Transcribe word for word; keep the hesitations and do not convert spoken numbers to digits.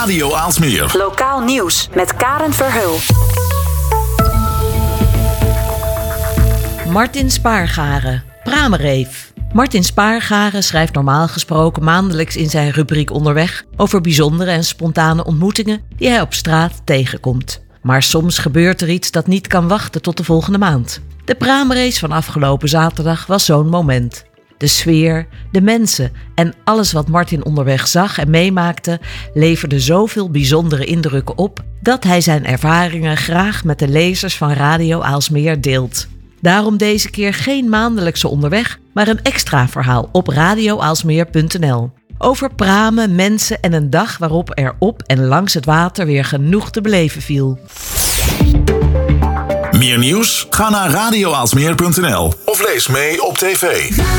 Radio Aalsmeer. Lokaal nieuws met Karen Verheul. Martin Spaargaren, Pramereef. Martin Spaargaren schrijft normaal gesproken maandelijks in zijn rubriek Onderweg over bijzondere en spontane ontmoetingen die hij op straat tegenkomt. Maar soms gebeurt er iets dat niet kan wachten tot de volgende maand. De Praamrace van afgelopen zaterdag was zo'n moment. De sfeer, de mensen en alles wat Martin onderweg zag en meemaakte leverde zoveel bijzondere indrukken op dat hij zijn ervaringen graag met de lezers van Radio Aalsmeer deelt. Daarom deze keer geen maandelijkse Onderweg, maar een extra verhaal op radio aalsmeer punt n l. Over pramen, mensen en een dag waarop er op en langs het water weer genoeg te beleven viel. Meer nieuws? Ga naar radio aalsmeer punt n l of lees mee op tv.